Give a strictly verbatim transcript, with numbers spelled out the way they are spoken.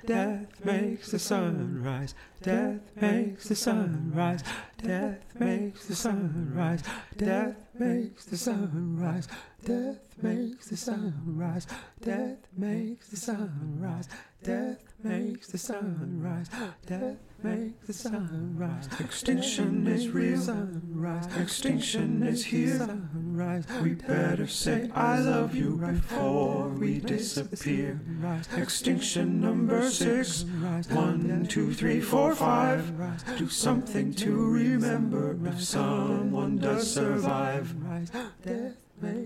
Death makes the sun rise. Death makes the sun rise. Death makes the sun rise. Death makes the sun rise. Death makes the sun rise. Death makes the sun rise. Death makes the sun rise. Death makes the sun rise. Extinction is real. Sunrise. Extinction is here. Sunrise. We better say I love you before we disappear. Extinction number six. One, two, three, four, five. Do something to remember if someone does survive. Death